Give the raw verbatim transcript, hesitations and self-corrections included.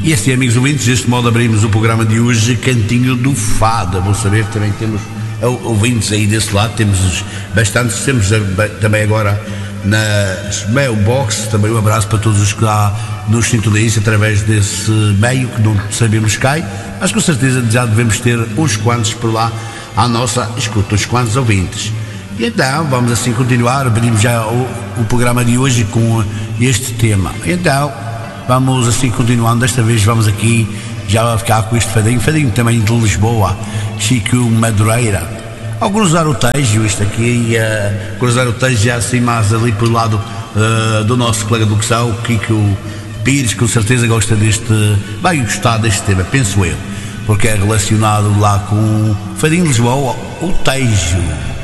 E assim, amigos ouvintes, deste modo abrimos o programa de hoje, Cantinho do Fado. Vou saber que também temos ouvintes aí desse lado, temos bastantes, temos também agora nas mailbox, também um abraço para todos os que lá nos sintonizam através desse meio que não sabemos cai, mas com certeza já devemos ter uns quantos por lá à nossa escuta, uns quantos ouvintes. E então vamos assim continuar, abrimos já o, o programa de hoje com este tema. Então vamos assim continuando, desta vez vamos aqui já ficar com este fadinho, fadinho também de Lisboa, Chico Madureira, ao cruzar o Tejo, isto aqui, uh, cruzar o Tejo já assim mais ali pelo lado uh, do nosso colega do Locução, Kiko Pires, com certeza gosta deste, vai gostar deste tema, penso eu, porque é relacionado lá com o fadinho de Lisboa, o Tejo.